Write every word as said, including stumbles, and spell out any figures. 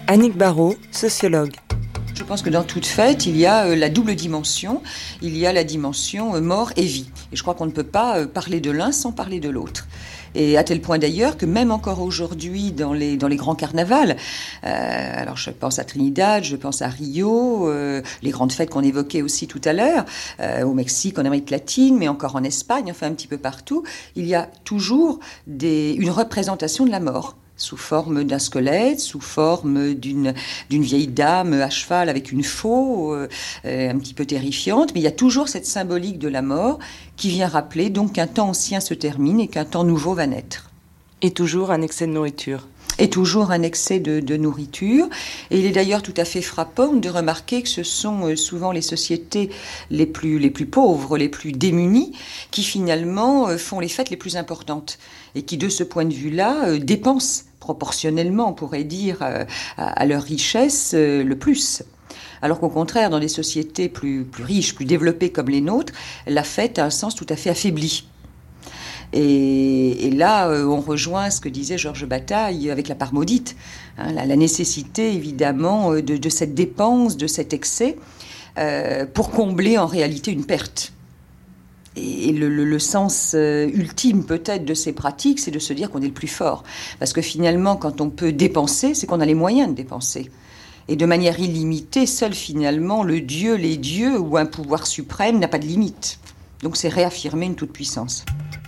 Annick Barraud, sociologue. Je pense que dans toute fête, il y a euh, la double dimension, il y a la dimension euh, mort et vie. Et je crois qu'on ne peut pas euh, parler de l'un sans parler de l'autre. Et à tel point d'ailleurs que même encore aujourd'hui dans les, dans les grands carnavals, euh, alors je pense à Trinidad, je pense à Rio, euh, les grandes fêtes qu'on évoquait aussi tout à l'heure, euh, au Mexique, en Amérique latine, mais encore en Espagne, enfin un petit peu partout, il y a toujours des, une représentation de la mort. Sous forme d'un squelette, sous forme d'une, d'une vieille dame à cheval avec une faux, euh, un petit peu terrifiante, mais il y a toujours cette symbolique de la mort qui vient rappeler donc qu'un temps ancien se termine et qu'un temps nouveau va naître. Et toujours un excès de nourriture. Et toujours un excès de, de nourriture. Et il est d'ailleurs tout à fait frappant de remarquer que ce sont souvent les sociétés les plus, les plus pauvres, les plus démunies, qui finalement font les fêtes les plus importantes. Et qui, de ce point de vue-là, dépensent proportionnellement, on pourrait dire, à, à leur richesse le plus. Alors qu'au contraire, dans des sociétés plus, plus riches, plus développées comme les nôtres, la fête a un sens tout à fait affaibli. Et, et là, euh, on rejoint ce que disait Georges Bataille avec la part maudite, hein, la, la nécessité évidemment de, de cette dépense, de cet excès, euh, pour combler en réalité une perte. Et le, le, le sens euh, ultime peut-être de ces pratiques, c'est de se dire qu'on est le plus fort. Parce que finalement, quand on peut dépenser, c'est qu'on a les moyens de dépenser. Et de manière illimitée, seul finalement le Dieu, les dieux ou un pouvoir suprême n'a pas de limite. Donc c'est réaffirmer une toute-puissance.